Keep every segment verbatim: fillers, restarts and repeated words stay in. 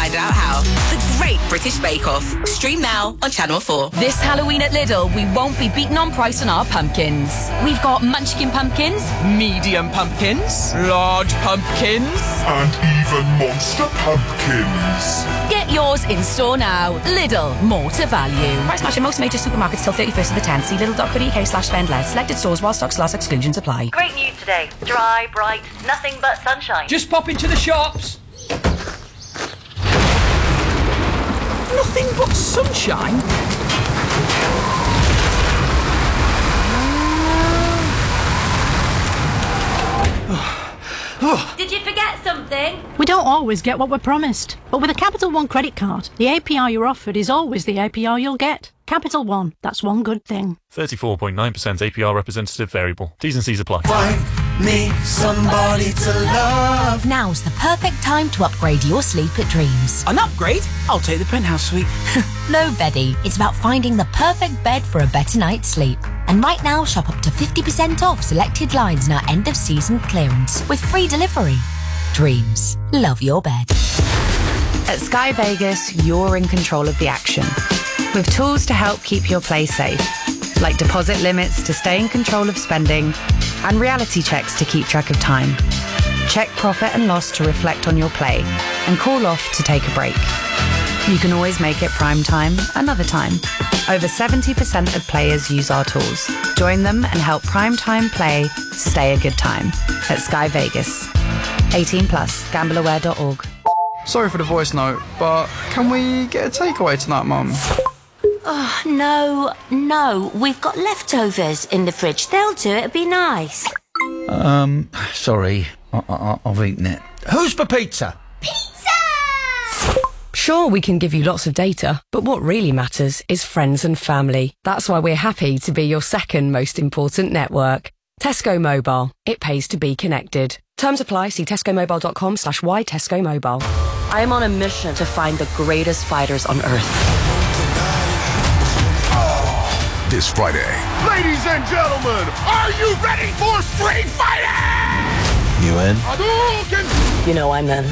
find out how. The Great British Bake Off. Stream now on Channel four. This Halloween at Lidl, we won't be beaten on price on our pumpkins. We've got munchkin pumpkins, medium pumpkins, large pumpkins, and even monster pumpkins. Get yours in store now. Lidl, more to value. Price match in most major supermarkets till thirty-first of the tenth. See lidl.co.uk slash spend less. Selected stores while stocks last. Exclusions apply. Great news today. Dry, bright, nothing but sunshine. Just pop into the shops. Nothing but sunshine? Did you forget something? We don't always get what we're promised, but with a Capital One credit card, the A P R you're offered is always the A P R you'll get. Capital One, that's one good thing. thirty-four point nine percent A P R representative variable. T's and C's apply. Find me somebody to love. Now's the perfect time to upgrade your sleep at Dreams. An upgrade? I'll take the penthouse suite. No, Beddy. It's about finding the perfect bed for a better night's sleep. And right now, shop up to fifty percent off selected lines in our end-of-season clearance with free delivery. Dreams. Love your bed. At Sky Vegas, you're in control of the action. With tools to help keep your play safe, like deposit limits to stay in control of spending, and reality checks to keep track of time. Check profit and loss to reflect on your play, and call off to take a break. You can always make it prime time another time. Over seventy percent of players use our tools. Join them and help prime time play stay a good time at Sky Vegas. eighteen plus, gamble aware dot org. Sorry for the voice note, but can we get a takeaway tonight, Mum? Oh, no, no. We've got leftovers in the fridge. They'll do it. It'd be nice. Um, sorry. I, I, I've eaten it. Who's for pizza? Sure, we can give you lots of data, but what really matters is friends and family. That's why we're happy to be your second most important network. Tesco Mobile. It pays to be connected. Terms apply. See tescomobile.com slash y Tesco Mobile. I am on a mission to find the greatest fighters on Earth. This Friday. Ladies and gentlemen, are you ready for Street Fighting? You in? You know I'm in.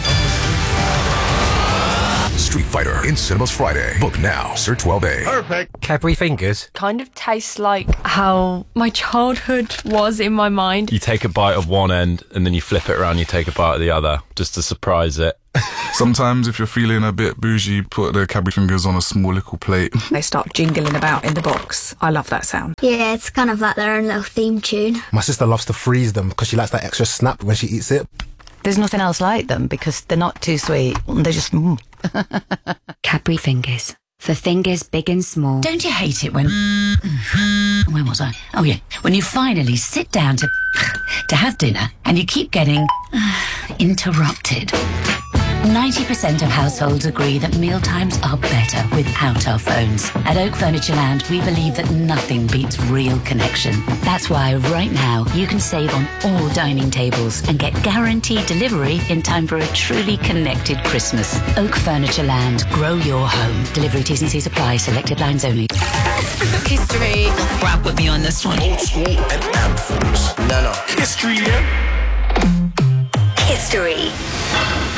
Street Fighter in cinemas Friday. Book now. Sir twelve A. Perfect. Cadbury fingers. Kind of tastes like how my childhood was in my mind. You take a bite of one end and then you flip it around, you take a bite of the other just to surprise it. Sometimes if you're feeling a bit bougie, put the Cadbury fingers on a small little plate. They start jingling about in the box. I love that sound. Yeah, it's kind of like their own little theme tune. My sister loves to freeze them because she likes that extra snap when she eats it. There's nothing else like them because they're not too sweet. They're just... Mm. Cadbury fingers. For fingers big and small. Don't you hate it when... Where was I? Oh, yeah. When you finally sit down to... to have dinner and you keep getting... interrupted. ninety percent of households agree that mealtimes are better without our phones. At Oak Furniture Land, we believe that nothing beats real connection. That's why right now you can save on all dining tables and get guaranteed delivery in time for a truly connected Christmas. Oak Furniture Land. Grow your home. Delivery T's and C's apply. Selected lines only. History. Rock with me on this one. Old school and anthems. No, no. History, yeah? History.